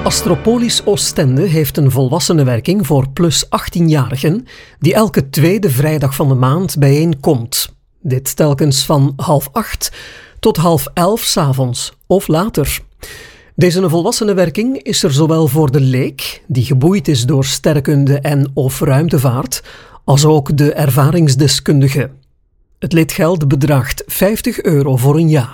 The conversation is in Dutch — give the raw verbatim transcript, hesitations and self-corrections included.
Astropolis Oostende heeft een volwassenenwerking voor plus achttien-jarigen die elke tweede vrijdag van de maand bijeenkomt. Dit telkens van half acht tot half elf 's avonds of later. Deze volwassenenwerking is er zowel voor de leek, die geboeid is door sterrenkunde en of ruimtevaart, als ook de ervaringsdeskundige. Het lidgeld bedraagt vijftig euro voor een jaar.